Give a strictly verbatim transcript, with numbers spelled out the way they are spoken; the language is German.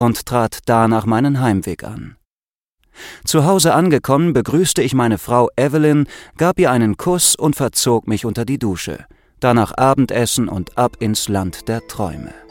und trat danach meinen Heimweg an. Zu Hause angekommen, begrüßte ich meine Frau Evelyn, gab ihr einen Kuss und verzog mich unter die Dusche. Danach Abendessen und ab ins Land der Träume.